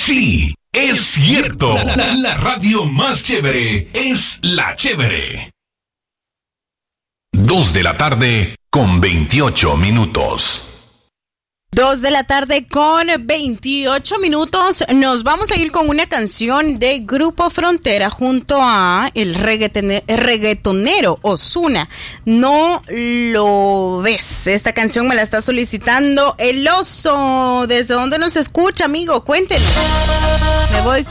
Sí, es cierto. La radio más chévere es La Chévere. 2 de la tarde con 28 minutos. 2 de la tarde con 28 minutos. Nos vamos a ir con una canción de Grupo Frontera junto a el reggaetonero Ozuna. No lo ves. Esta canción me la está solicitando El Oso. ¿Desde dónde nos escucha, amigo? Cuéntenos. Me voy